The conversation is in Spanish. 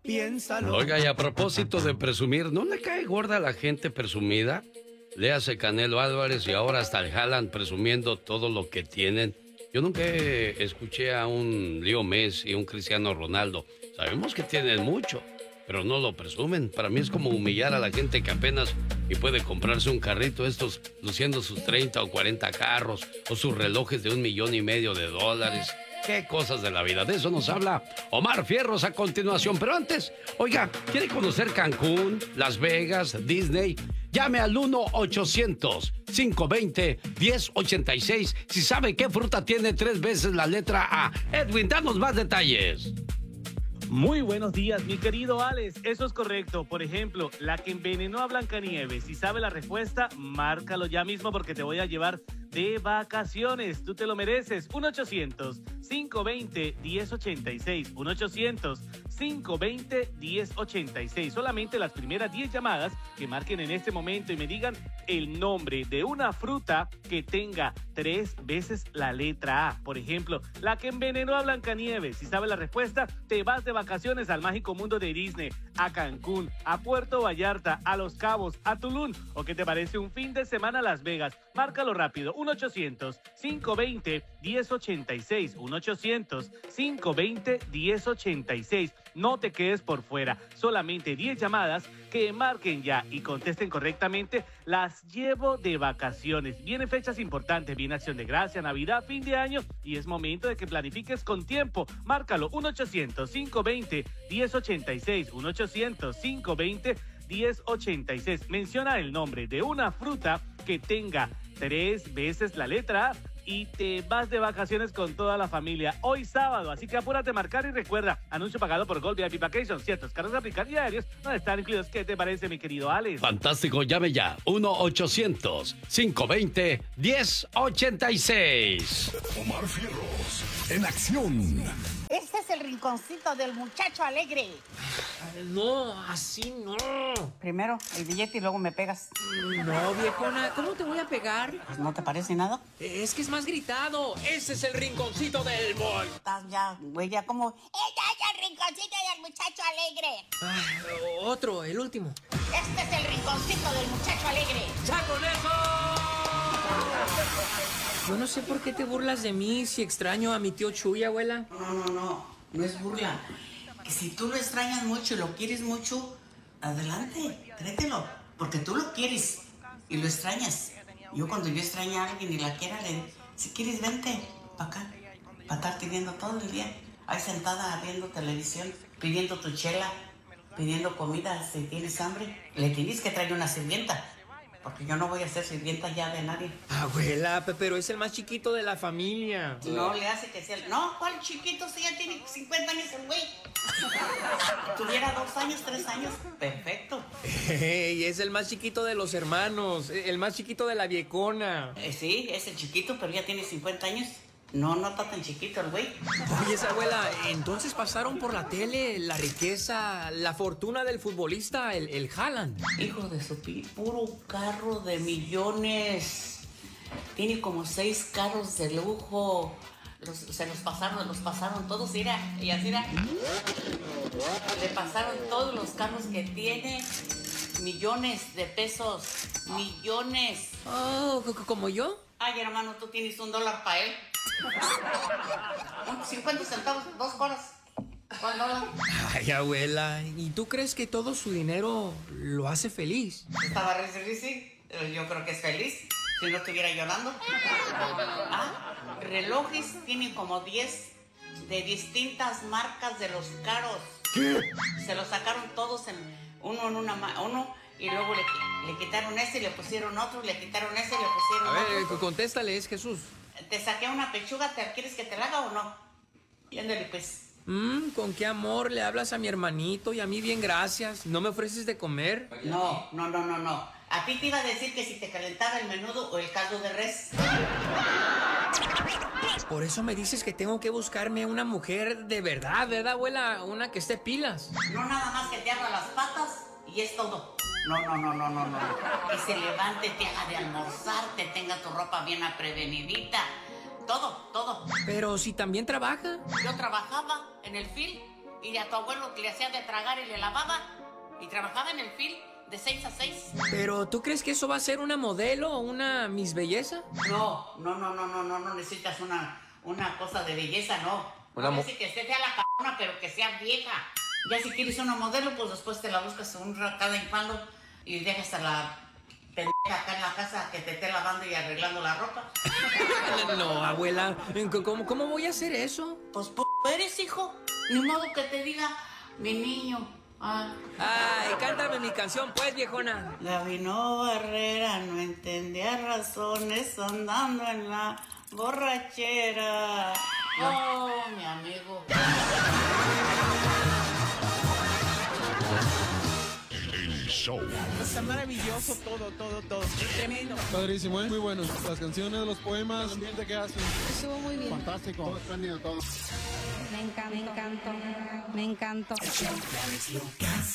piénsalo. Oiga, y a propósito de presumir, ¿no le cae gorda a la gente presumida? Léase Canelo Álvarez y ahora hasta el Haaland presumiendo todo lo que tienen. Yo nunca escuché a un Leo Messi y un Cristiano Ronaldo. Sabemos que tienen mucho, pero no lo presumen. Para mí es como humillar a la gente que apenas y puede comprarse un carrito, estos luciendo sus 30 o 40 carros o sus relojes de $1,500,000. Qué cosas de la vida. De eso nos habla Omar Fierros a continuación. Pero antes, oiga, ¿quiere conocer Cancún, Las Vegas, Disney? Llame al 1-800-520-1086 si sabe qué fruta tiene 3 veces la letra A. Edwin, danos más detalles. Muy buenos días, mi querido Alex. Eso es correcto. Por ejemplo, la que envenenó a Blancanieves. Si sabe la respuesta, márcalo ya mismo porque te voy a llevar de vacaciones. Tú te lo mereces. 1-800-520-1086. 1-800-520-1086. Solamente las primeras 10 llamadas que marquen en este momento y me digan el nombre de una fruta que tenga 3 veces la letra A. Por ejemplo, la que envenenó a Blancanieves. Si sabe la respuesta, te vas de vacaciones al mágico mundo de Disney, a Cancún, a Puerto Vallarta, a Los Cabos, a Tulum. ¿O qué te parece un fin de semana a Las Vegas? Márcalo rápido. 1-800-520-1086. 1-800-520-1086. No te quedes por fuera. Solamente 10 llamadas que marquen ya y contesten correctamente. Las llevo de vacaciones. Vienen fechas importantes. Viene Acción de Gracia, Navidad, fin de año. Y es momento de que planifiques con tiempo. Márcalo. 1-800-520-1086. 1-800-520-1086. Menciona el nombre de una fruta que tenga 3 veces la letra A y te vas de vacaciones con toda la familia hoy sábado. Así que apúrate a marcar y recuerda, anuncio pagado por Gold VIP Vacation. Ciertos carros de aplicar y aéreos no están incluidos. ¿Qué te parece, mi querido Alex? Fantástico, llame ya. 1-800-520-1086. Omar Fierros, en acción. Este es el rinconcito del muchacho alegre. No, así no. Primero el billete y luego me pegas. No, viejona, ¿cómo te voy a pegar? Pues, ¿no te parece nada? Es que es más gritado. Ese es el rinconcito del mall. Estás ya, güey, ya como... ¡Ella es el rinconcito del muchacho alegre! Otro, el último. Este es el rinconcito del muchacho alegre. ¡Ya con eso! Yo no sé por qué te burlas de mí si extraño a mi tío Chuy, abuela. No es burla. Que si tú lo extrañas mucho y lo quieres mucho, adelante, créetelo, porque tú lo quieres y lo extrañas. Yo cuando yo extraño a alguien y la quiera, le digo, si quieres vente para acá, para estarte viendo todo el día, ahí sentada viendo televisión, pidiendo tu chela, pidiendo comida, si tienes hambre, le tienes que traer una sirvienta. Porque yo no voy a ser sirvienta ya de nadie. Abuela, pero es el más chiquito de la familia. No le hace que sea... No, ¿cuál chiquito? Si ya tiene 50 años el güey. Tuviera 2 años, 3 años. Perfecto. Y es el más chiquito de los hermanos. El más chiquito de la viejona. Sí, es el chiquito, pero ya tiene 50 años. No está tan chiquito el güey. Oye, esa abuela, entonces pasaron por la tele la riqueza, la fortuna del futbolista, el Haaland. Hijo de su puro carro de millones. Tiene como 6 carros de lujo. Se los pasaron todos, mira. Y así era. Le pasaron todos los carros que tiene. Millones de pesos. Millones. Oh, ¿como yo? Ay, hermano, tú tienes $1 para él. 50 centavos, 2 horas. $1. Ay, abuela, ¿y tú crees que todo su dinero lo hace feliz? Estaba risi, yo creo que es feliz. Si no estuviera llorando. Relojes tienen como 10 de distintas marcas de los caros. ¿Qué? Se los sacaron todos uno y luego le quitaron ese y le pusieron otro, le quitaron ese y le pusieron otro. A ver, contéstale, es Jesús. Te saqué una pechuga, ¿quieres que te la haga o no? Y ándale, pues. Con qué amor le hablas a mi hermanito y a mí bien gracias. ¿No me ofreces de comer? No. A ti te iba a decir que si te calentaba el menudo o el caldo de res. Por eso me dices que tengo que buscarme una mujer de verdad, ¿verdad, abuela? Una que esté pilas. No nada más que te abra las patas y es todo. No. Que se levante, te haga de almorzar, te tenga tu ropa bien aprevenidita. Todo. Pero si también trabaja. Yo trabajaba en el film Y a tu abuelo que le hacía de tragar y le lavaba. Y trabajaba en el film de 6 a 6. Pero, ¿tú crees que eso va a ser una modelo o una Miss Belleza? No necesitas una cosa de belleza, no. No necesitas que esté fea la cabrona, pero que sea vieja. Ya si quieres una modelo, pues después te la buscas un cada palo y dejas a la pendeja acá en la casa que te esté lavando y arreglando la ropa. No, abuela, ¿cómo voy a hacer eso? Pues eres, hijo. Ni modo que te diga, mi niño. Ay, cántame mi canción, pues, viejona. Gabino Barrera no entendía razones andando en la borrachera. Oh, mi amigo. El show. Está maravilloso todo. Tremendo. Padrísimo, ¿eh? Muy bueno. Las canciones, los poemas, el ambiente que hacen. Estuvo muy bien. Fantástico. Todo espléndido, todo. Me encantó.